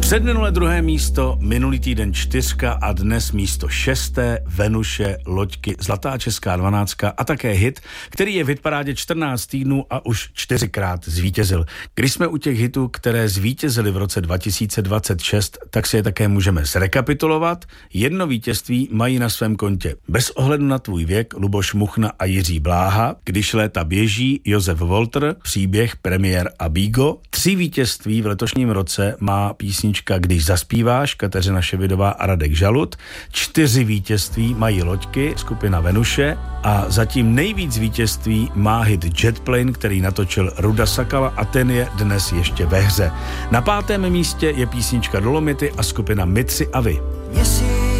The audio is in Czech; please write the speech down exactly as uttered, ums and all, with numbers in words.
Předminulé druhé místo, minulý týden čtyřka a dnes místo šesté, Venuše, Loďky, Zlatá česká dvanáctka a také hit, který je v hitparádě čtrnáct týdnů a už čtyřikrát zvítězil. Když jsme u těch hitů, které zvítězily v roce dva tisíce dvacet šest, tak si je také můžeme zrekapitulovat. Jedno vítězství mají na svém kontě Bez ohledu na tvůj věk Luboš Muchna a Jiří Bláha, Když léta běží Josef Walter, Příběh, Premiér a Bígo. Tři vítězství v letošním roce má písnička Když zaspíváš, Kateřina Ševidová a Radek Žalud. Čtyři vítězství mají Loďky, skupina Venuše a zatím nejvíc vítězství má hit Jetplane, který natočil Ruda Sakala a ten je dnes ještě ve hře. Na pátém místě je písnička Dolomity a skupina Mitsi a vy. Měsíc